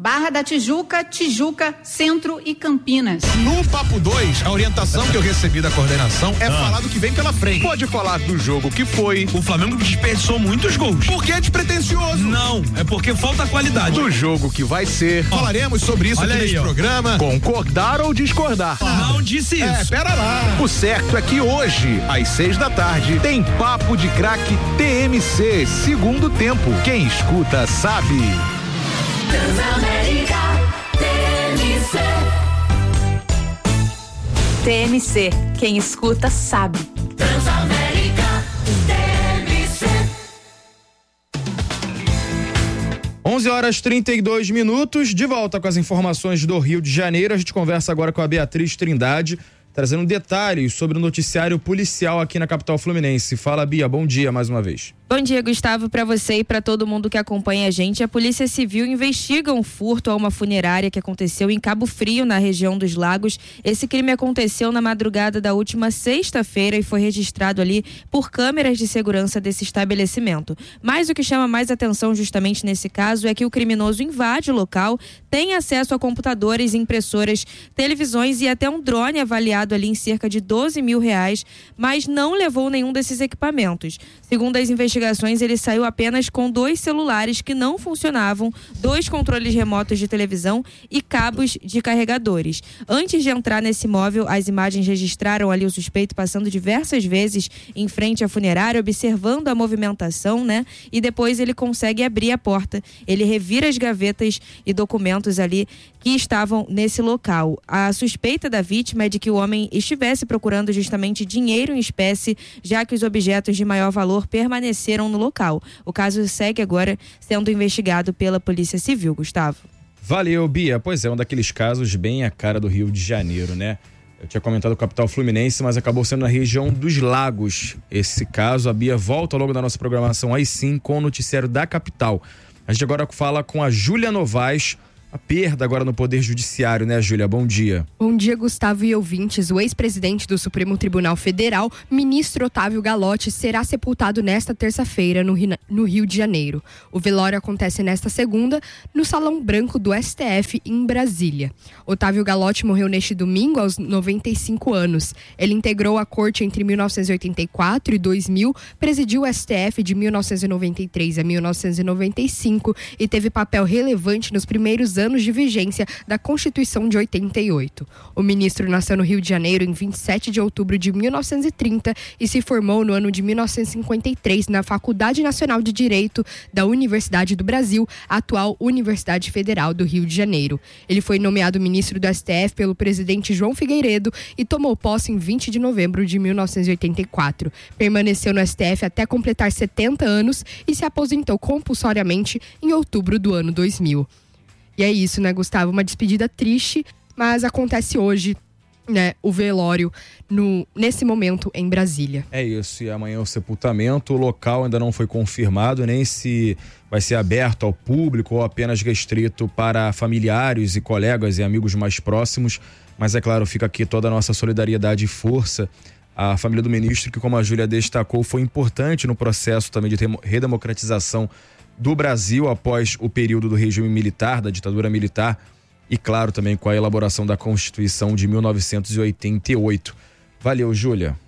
Barra da Tijuca, Tijuca, Centro e Campinas. No Papo 2, a orientação que eu recebi da coordenação é falar do que vem pela frente. Pode falar do jogo que foi. O Flamengo desperdiçou muitos gols. Por que é despretensioso? Não, é porque falta qualidade. Do jogo que vai ser. Falaremos sobre isso aqui neste programa. Concordar ou discordar? Não disse isso. Pera lá. O certo é que hoje, às 6h, tem Papo de Craque TMC, segundo tempo. Quem escuta sabe. Transamérica TMC, quem escuta sabe. Transamérica TMC. 11h32, de volta com as informações do Rio de Janeiro. A gente conversa agora com a Beatriz Trindade, trazendo detalhes sobre o noticiário policial aqui na capital fluminense. Fala, Bia, bom dia mais uma vez. Bom dia, Gustavo, para você e para todo mundo que acompanha a gente. A Polícia Civil investiga um furto a uma funerária que aconteceu em Cabo Frio, na região dos Lagos. Esse crime aconteceu na madrugada da última sexta-feira e foi registrado ali por câmeras de segurança desse estabelecimento. Mas o que chama mais atenção justamente nesse caso é que o criminoso invade o local, tem acesso a computadores, impressoras, televisões e até um drone avaliado ali em cerca de R$12 mil, mas não levou nenhum desses equipamentos. Segundo as investigações, ele saiu apenas com 2 celulares que não funcionavam, 2 controles remotos de televisão e cabos de carregadores. Antes de entrar nesse imóvel, as imagens registraram ali o suspeito passando diversas vezes em frente à funerária, observando a movimentação, né? E depois ele consegue abrir a porta. Ele revira as gavetas e documentos ali que estavam nesse local. A suspeita da vítima é de que o homem estivesse procurando justamente dinheiro em espécie, já que os objetos de maior valor permaneceram no local. O caso segue agora sendo investigado pela Polícia Civil, Gustavo. Valeu, Bia. Pois é, um daqueles casos bem a cara do Rio de Janeiro, né? Eu tinha comentado capital fluminense, mas acabou sendo na região dos Lagos. Esse caso, a Bia volta logo da nossa programação aí sim com o noticiário da capital. A gente agora fala com a Júlia Novaes. A perda agora no Poder Judiciário, né, Júlia? Bom dia. Bom dia, Gustavo e ouvintes. O ex-presidente do Supremo Tribunal Federal, ministro Otávio Galotti, será sepultado nesta terça-feira no Rio de Janeiro. O velório acontece nesta segunda, no Salão Branco do STF, em Brasília. Otávio Galotti morreu neste domingo aos 95 anos. Ele integrou a corte entre 1984 e 2000, presidiu o STF de 1993 a 1995 e teve papel relevante nos primeiros anos de vigência da Constituição de 88. O ministro nasceu no Rio de Janeiro em 27 de outubro de 1930 e se formou no ano de 1953 na Faculdade Nacional de Direito da Universidade do Brasil, atual Universidade Federal do Rio de Janeiro. Ele foi nomeado ministro do STF pelo presidente João Figueiredo e tomou posse em 20 de novembro de 1984. Permaneceu no STF até completar 70 anos e se aposentou compulsoriamente em outubro do ano 2000. E é isso, né, Gustavo? Uma despedida triste, mas acontece hoje, né, o velório nesse momento em Brasília. É isso, e amanhã o sepultamento. O local ainda não foi confirmado, nem se vai ser aberto ao público ou apenas restrito para familiares e colegas e amigos mais próximos. Mas é claro, fica aqui toda a nossa solidariedade e força à família do ministro, que, como a Júlia destacou, foi importante no processo também de redemocratização do Brasil após o período do regime militar, da ditadura militar, e claro também com a elaboração da Constituição de 1988. Valeu, Júlia.